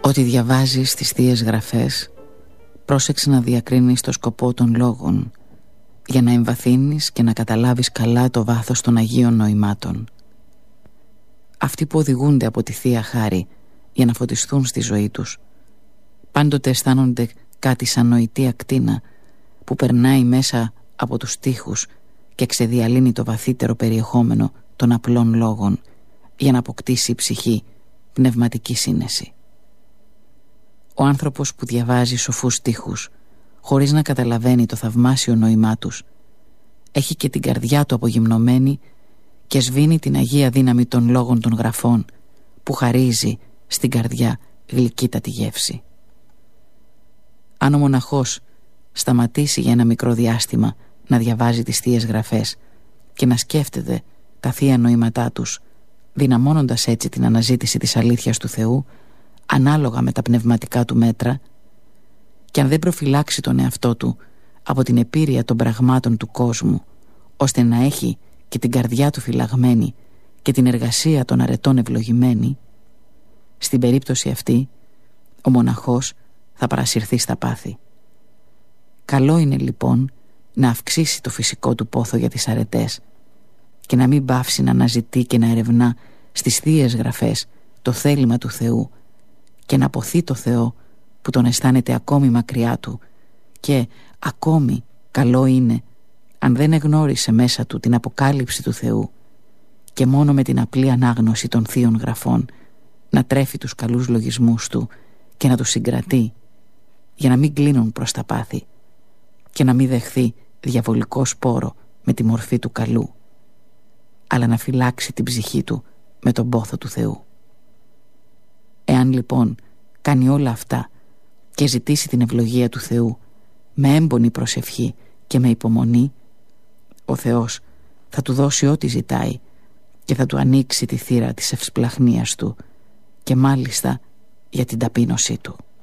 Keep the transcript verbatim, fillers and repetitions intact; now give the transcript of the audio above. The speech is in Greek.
Ό,τι διαβάζεις στις Θείες Γραφές, πρόσεξε να διακρίνεις το σκοπό των λόγων, για να εμβαθύνεις και να καταλάβεις καλά το βάθος των Αγίων νοημάτων. Αυτοί που οδηγούνται από τη Θεία Χάρη για να φωτιστούν στη ζωή τους, πάντοτε αισθάνονται κάτι σαν νοητή ακτίνα που περνάει μέσα από τους στίχους και ξεδιαλύνει το βαθύτερο περιεχόμενο των απλών λόγων για να αποκτήσει η ψυχή πνευματική σύνεση. Ο άνθρωπος που διαβάζει σοφούς στίχους χωρίς να καταλαβαίνει το θαυμάσιο νόημά τους, έχει και την καρδιά του απογυμνωμένη και σβήνει την αγία δύναμη των λόγων των γραφών που χαρίζει στην καρδιά γλυκύτατη γεύση. Αν ο μοναχός σταματήσει για ένα μικρό διάστημα να διαβάζει τις Θείες Γραφές και να σκέφτεται τα θεία νοήματά τους, δυναμώνοντας έτσι την αναζήτηση της αλήθειας του Θεού ανάλογα με τα πνευματικά του μέτρα, και αν δεν προφυλάξει τον εαυτό του από την επίρρεια των πραγμάτων του κόσμου, ώστε να έχει και την καρδιά του φυλαγμένη και την εργασία των αρετών ευλογημένη, στην περίπτωση αυτή ο μοναχός θα παρασυρθεί στα πάθη. Καλό είναι λοιπόν να αυξήσει το φυσικό του πόθο για τις αρετές και να μην πάυσει να αναζητεί και να ερευνά στις Θείες Γραφές το θέλημα του Θεού και να ποθεί το Θεό που τον αισθάνεται ακόμη μακριά του, και ακόμη καλό είναι αν δεν εγνώρισε μέσα του την αποκάλυψη του Θεού και μόνο με την απλή ανάγνωση των Θείων Γραφών να τρέφει τους καλούς λογισμούς του και να τους συγκρατεί για να μην κλείνουν προς τα πάθη και να μην δεχθεί διαβολικό σπόρο με τη μορφή του καλού, αλλά να φυλάξει την ψυχή του με τον πόθο του Θεού. Εάν λοιπόν κάνει όλα αυτά και ζητήσει την ευλογία του Θεού με έμπονη προσευχή και με υπομονή, ο Θεός θα του δώσει ό,τι ζητάει και θα του ανοίξει τη θύρα της ευσπλαχνίας του, και μάλιστα για την ταπείνωσή του.